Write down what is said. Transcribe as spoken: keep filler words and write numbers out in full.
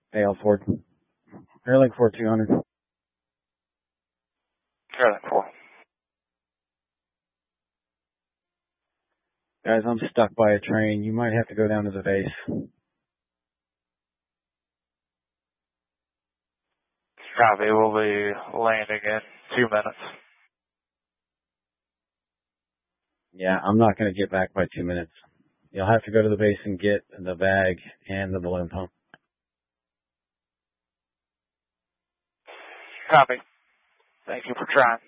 Dale Ford. Airlink four two hundred. Airlink four. Guys, I'm stuck by a train. You might have to go down to the base. Copy. We'll be landing in two minutes. Yeah, I'm not going to get back by two minutes. You'll have to go to the base and get the bag and the balloon pump. Copy. Thank you for trying.